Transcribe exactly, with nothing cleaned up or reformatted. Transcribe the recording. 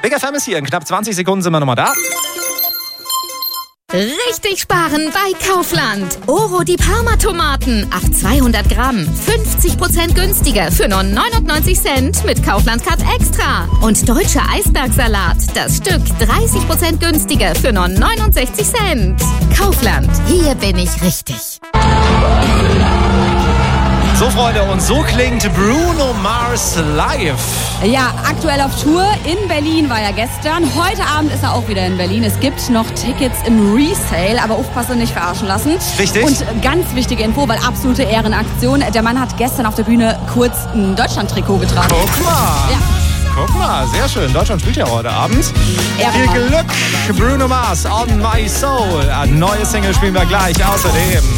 Big F M ist hier. In knapp zwanzig Sekunden sind wir nochmal da. Richtig sparen bei Kaufland. Oro die Parma-Tomaten auf zweihundert Gramm. fünfzig Prozent günstiger für nur neunundneunzig Cent mit Kaufland Cut Extra. Und deutscher Eisbergsalat. Das Stück dreißig Prozent günstiger für nur neunundsechzig Cent. Kaufland. Hier bin ich richtig. So, Freunde, und so klingt Bruno Mars live. Ja, aktuell auf Tour in Berlin war er gestern. Heute Abend ist er auch wieder in Berlin. Es gibt noch Tickets im Resale, aber aufpassen, nicht verarschen lassen. Richtig. Und ganz wichtige Info, weil absolute Ehrenaktion. Der Mann hat gestern auf der Bühne kurz ein Deutschland-Trikot getragen. Guck mal. Ja. Guck mal, sehr schön. Deutschland spielt ja heute Abend. Viel Glück, Bruno Mars, On My Soul. Eine neue Single spielen wir gleich. Außerdem